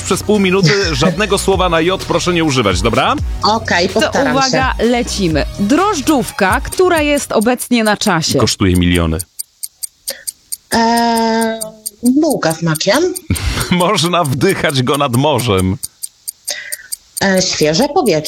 przez pół minuty żadnego słowa na J proszę nie używać, dobra? Okej, To postaram uwaga, lecimy. Drożdżówka, która jest obecnie na czasie. Kosztuje miliony. się. Bułka z makiem. Można wdychać go nad morzem. Świeże powietrze.